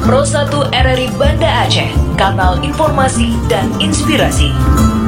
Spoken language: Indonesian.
Pro 1 RRI Banda Aceh, kanal informasi dan inspirasi.